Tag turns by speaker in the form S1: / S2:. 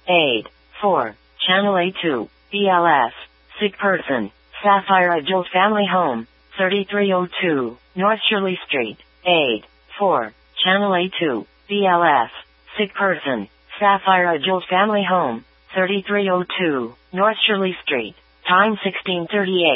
S1: Aid. 4. Channel A2, BLS. Sick person. Sapphire Adult Family Home, 3302, North Shirley Street. Aid. 4. Channel A2, BLS. Sick person. Sapphire Adult Family Home, 3302, North Shirley Street. Time 16:38.